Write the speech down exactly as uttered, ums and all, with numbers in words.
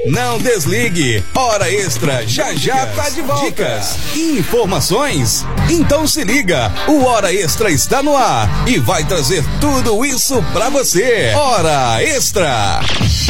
Não desligue. Hora Extra já já tá de volta. Dicas e informações? Então se liga. O Hora Extra está no ar e vai trazer tudo isso pra você. Hora Extra.